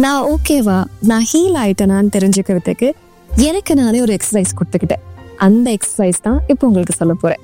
நான் ஓகேவா, நான் ஹீல் ஆயிட்டேனான்னு தெரிஞ்சுக்கிறதுக்கு எனக்கு நானே ஒரு எக்ஸசைஸ் கொடுத்துக்கிட்டேன். அந்த எக்ஸசைஸ் தான் இப்போ உங்களுக்கு சொல்ல போறேன்.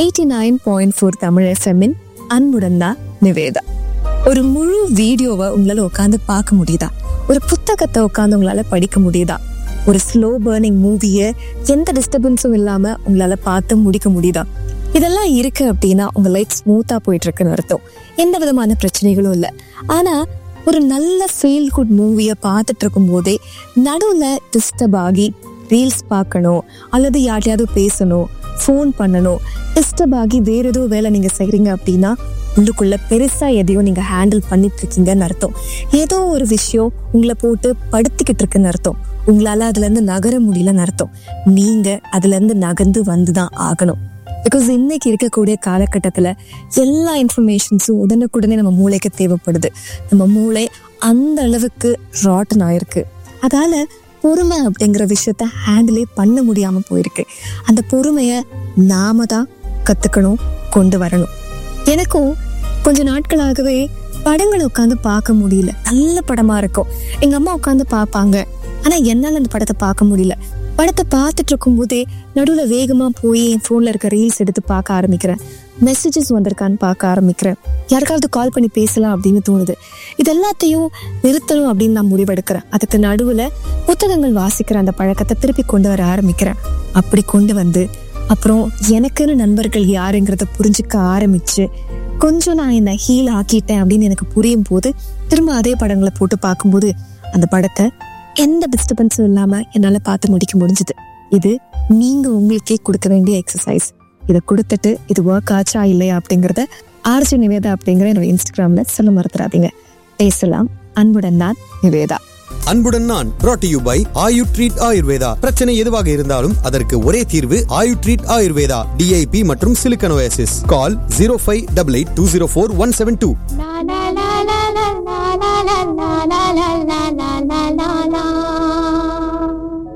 89.4 தமிழ் FM-இன் அன்புடன் தான் நிவேதா. ஒரு முழு வீடியோவை உங்களால உட்காந்து பார்க்க முடியுதா? ஒரு புத்தகத்தை உட்காந்து உங்களால படிக்க முடியுதா? ஒரு ஸ்லோ பர்னிங் மூவியை எந்த டிஸ்டர்பன்ஸும் இல்லாம உங்களால பார்த்து முடிக்க முடியுதா? இதெல்லாம் இருக்கு அப்படின்னா உங்க லைஃப் ஸ்மூத்தா போயிட்டு இருக்குன்னு அர்த்தம். எந்த விதமான பிரச்சனைகளும் இல்லை. ஆனா ஒரு நல்ல ஃபீல் குட் மூவியை பார்த்துட்டு இருக்கும் போதே நடுவுல டிஸ்டர்ப் ஆகி ரீல்ஸ் பார்க்கணும், அல்லது யார்ட்டையாவது பேசணும், ஃபோன் பண்ணணும், டிஸ்டர்ப் ஆகி வேற ஏதோ வேலை நீங்க செய்றீங்க அப்படின்னா உள்ளுக்குள்ள பெருசா எதையோ நீங்க ஹேண்டில் பண்ணிட்டு இருக்கீங்கன்னு அர்த்தம். ஏதோ ஒரு விஷயம் உங்களை போட்டு படுத்திக்கிட்டு இருக்குன்னு அர்த்தம். உங்களால அதுல இருந்து நகர முடியலன்னு அர்த்தம். நீங்க அதுல இருந்து நகர்ந்து வந்துதான் ஆகணும். பிகாஸ் இன்னைக்கு இருக்கக்கூடிய காலகட்டத்துல எல்லா இன்ஃபர்மேஷன்ஸும் உடனுக்குடனே நம்ம மூளைக்கு தேவைப்படுது. நம்ம மூளை அந்த அளவுக்கு ராட்டன் ஆயிருக்கு. அதால பொறுமை அப்படிங்கிற விஷயத்த ஹேண்டிலே பண்ண முடியாம போயிருக்கு. அந்த பொறுமைய நாம தான் கத்துக்கணும், கொண்டு வரணும். எனக்கும் கொஞ்ச நாட்களாகவே படங்களை உட்காந்து பார்க்க முடியல. நல்ல படமா இருக்கும், எங்க அம்மா உட்காந்து பார்ப்பாங்க. ஆனா என்னால அந்த படத்தை பார்க்க முடியல. படத்தை பார்த்துட்டு இருக்கும் போதே நடுவுல வேகமா போய் என் போன்ல இருக்க ரீல்ஸ் எடுத்து பார்க்க ஆரம்பிக்கிறேன். மெசேஜஸ் வந்திருக்கான்னு பார்க்க ஆரம்பிக்கிறேன். யாருக்காவது கால் பண்ணி பேசலாம் அப்படின்னு தோணுது. இது எல்லாத்தையும் நிறுத்தணும் அப்படின்னு நான் முடிவெடுக்கிறேன். அதுக்கு நடுவுல புத்தகங்கள் வாசிக்கிற அந்த பழக்கத்தை திருப்பி கொண்டு வர ஆரம்பிக்கிறேன். அப்படி கொண்டு வந்து அப்புறம் எனக்குன்னு நண்பர்கள் யாருங்கிறத புரிஞ்சுக்க ஆரம்பிச்சு கொஞ்சம் நான் என்ன ஹீல் ஆக்கிட்டேன் அப்படின்னு எனக்கு புரியும் போது திரும்ப அதே படங்களை போட்டு பார்க்கும்போது அந்த படத்தை எந்த டிஸ்டர்பன்ஸும் இல்லாம என்னால பார்த்து முடிக்க முடிஞ்சுது. இது நீங்க உங்களுக்கே கொடுக்க வேண்டிய எக்ஸசைஸ். இதை கொடுத்துட்டு இது ஒர்க் ஆச்சா இல்லையா அப்படிங்கறத RJ நிவேதா அப்படிங்கிற என்னோட இன்ஸ்டாகிராம்ல சொல்ல மறந்துடாதீங்க. பேசலாம். அன்புடன் நான் நிவேதா. அன்புடன் நான் brought to you by Ayu treat Ayurveda. பிரச்சனை எதுவாக இருந்தாலும் அதற்கு ஒரே தீர்வு ஆயு ட்ரீட் ஆயுர்வேதா. DIP மற்றும் சிலிக்கன் ஓஎஸ்எஸ். கால் 0588204172.